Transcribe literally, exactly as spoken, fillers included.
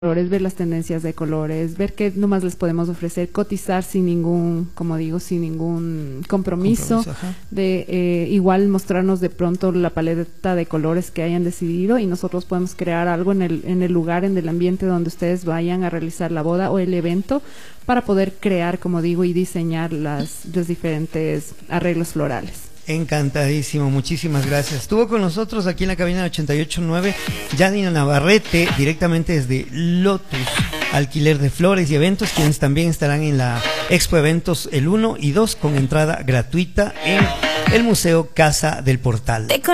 colores, ver las tendencias de colores, ver qué nomás les podemos ofrecer, cotizar sin ningún, como digo, sin ningún compromiso, compromiso de eh, igual mostrarnos de pronto la paleta de colores que hayan decidido y nosotros podemos crear algo en el, en el lugar, en el ambiente donde ustedes vayan a realizar la boda o el evento para poder crear, como digo, y diseñar las, los diferentes arreglos florales. Encantadísimo, muchísimas gracias. Estuvo con nosotros aquí en la cabina de ochenta y ocho punto nueve Yadina Navarrete, directamente desde Lotus, alquiler de flores y eventos, quienes también estarán en la Expo Eventos el uno y dos con entrada gratuita en el Museo Casa del Portal.